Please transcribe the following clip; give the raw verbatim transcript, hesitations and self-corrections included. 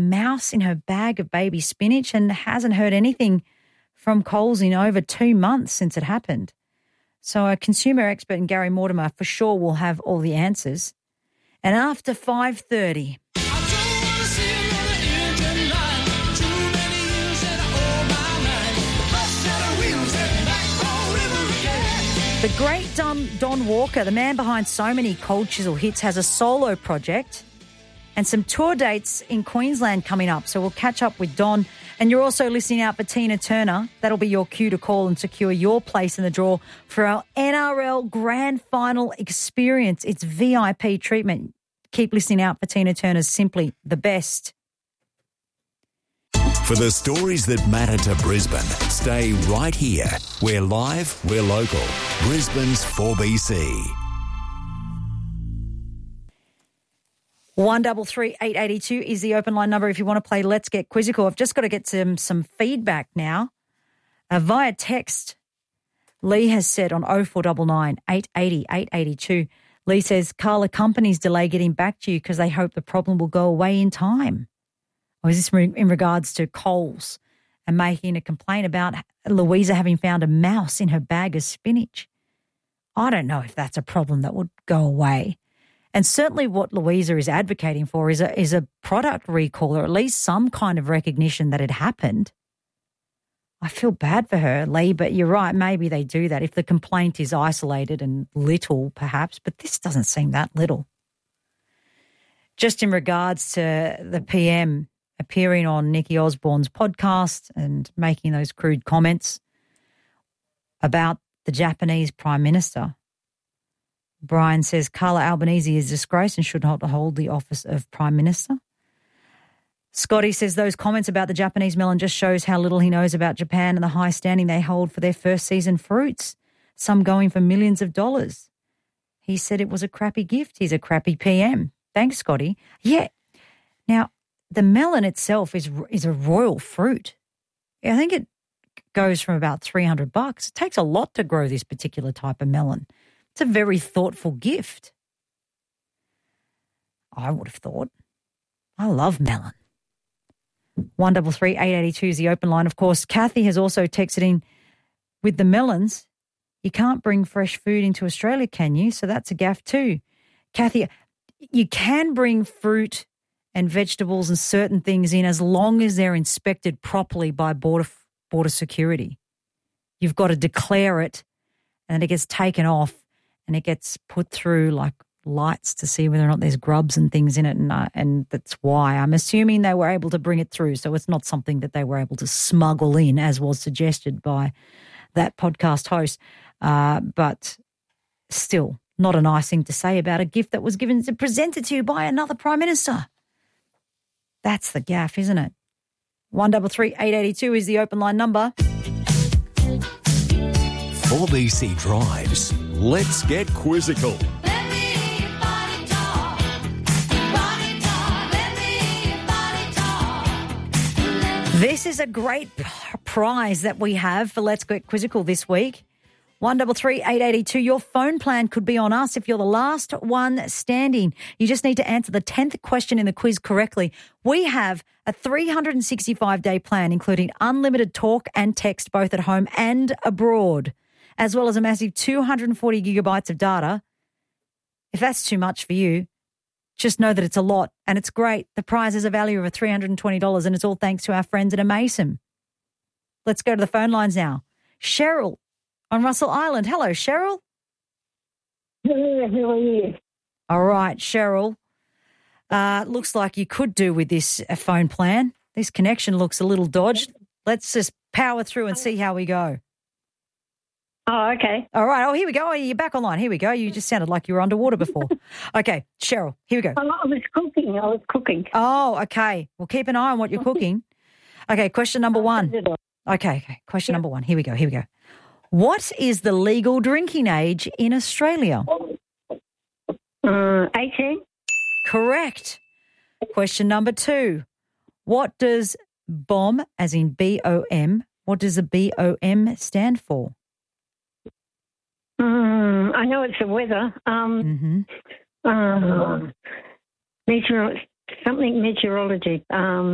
mouse in her bag of baby spinach and hasn't heard anything from Coles in over two months since it happened. So a consumer expert in Gary Mortimer for sure will have all the answers. And after five thirty... The great Don, Don Walker, the man behind so many Cold Chisel hits, has a solo project and some tour dates in Queensland coming up. So we'll catch up with Don. And you're also listening out for Tina Turner. That'll be your cue to call and secure your place in the draw for our N R L Grand Final experience. It's V I P treatment. Keep listening out for Tina Turner's Simply the Best. For the stories that matter to Brisbane, stay right here. We're live, we're local. Brisbane's four B C. one double three eight eight two is the open line number if you want to play Let's Get Quizzical. I've just got to get some, some feedback now. Uh, via text, Lee has said on oh four nine nine, eight eight oh, eight eight two, Lee says, Carla, companies delay getting back to you because they hope the problem will go away in time. Or is this in regards to Coles and making a complaint about Louisa having found a mouse in her bag of spinach? I don't know if that's a problem that would go away. And certainly what Louisa is advocating for is a, is a product recall or at least some kind of recognition that it happened. I feel bad for her, Lee, but you're right, maybe they do that if the complaint is isolated and little perhaps, but this doesn't seem that little. Just in regards to the P M appearing on Nikki Osborne's podcast and making those crude comments about the Japanese Prime Minister, Brian says Carla Albanese is disgraced and should not hold the office of Prime Minister. Scotty says those comments about the Japanese melon just shows how little he knows about Japan and the high standing they hold for their first season fruits, some going for millions of dollars. He said it was a crappy gift. He's a crappy P M. Thanks, Scotty. Yeah. Now, the melon itself is is a royal fruit. I think it goes from about three hundred bucks. It takes a lot to grow this particular type of melon. It's a very thoughtful gift. I would have thought. I love melon. one double three eight eight two is the open line. Of course, Kathy has also texted in with the melons. You can't bring fresh food into Australia, can you? So that's a gaff too. Kathy, you can bring fruit and vegetables and certain things in as long as they're inspected properly by border border security. You've got to declare it and it gets taken off and it gets put through like lights to see whether or not there's grubs and things in it, and uh, and that's why. I'm assuming they were able to bring it through, so it's not something that they were able to smuggle in as was suggested by that podcast host. Uh, but still, not a nice thing to say about a gift that was given presented to you by another Prime Minister. That's the gaff, isn't it? one double three eight eight two is the open line number. four B C Drives. Let's get quizzical. This is a great p- prize that we have for Let's Get Quizzical this week. one double three eight eight two. Your phone plan could be on us if you're the last one standing. You just need to answer the tenth question in the quiz correctly. We have a three hundred sixty-five day plan, including unlimited talk and text both at home and abroad, as well as a massive two hundred forty gigabytes of data. If that's too much for you, just know that it's a lot and it's great. The prize is a value of three hundred twenty dollars and it's all thanks to our friends at Amasim. Let's go to the phone lines now. Cheryl on Russell Island. Hello, Cheryl. Hello, how are you? All right, Cheryl. Uh, looks like you could do with this uh, phone plan. This connection looks a little dodged. Let's just power through and see how we go. Oh, okay. All right. Oh, here we go. Oh, you're back online. Here we go. You just sounded like you were underwater before. Okay, Cheryl, here we go. Oh, I was cooking. I was cooking. Oh, okay. Well, keep an eye on what you're cooking. Okay, question number one. Okay, okay. Question yeah. number one. Here we go. Here we go. What is the legal drinking age in Australia? Uh, eighteen. Correct. Question number two. What does BOM, as in B O M, what does the B O M stand for? Um, I know it's the weather. Um, mm-hmm. uh, meteor, something meteorology. Um,